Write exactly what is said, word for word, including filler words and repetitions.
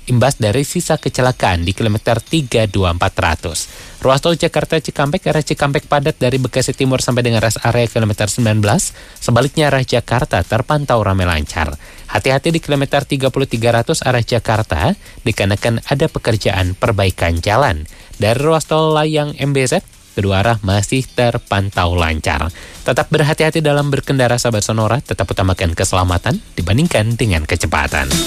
imbas dari sisa kecelakaan di kilometer tiga dua empat ratus. Ruas tol Jakarta Cikampek arah Cikampek padat dari Bekasi Timur sampai dengan rest area kilometer sembilan belas. Sebaliknya arah Jakarta terpantau ramai lancar. Hati-hati di kilometer tiga puluh tiga ratus arah Jakarta dikarenakan ada pekerjaan perbaikan jalan. Dari ruas tol Layang M B Z, kedua arah masih terpantau lancar. Tetap berhati-hati dalam berkendara sahabat Sonora, tetap utamakan keselamatan dibandingkan dengan kecepatan.